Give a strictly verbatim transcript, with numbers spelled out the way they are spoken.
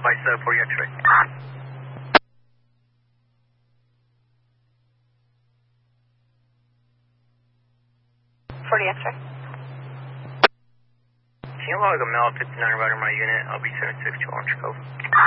Vice uh, for your X-ray. For the X-ray. Can you log a Mel fifty-nine right on my unit? I'll be seven six two Orange Cove.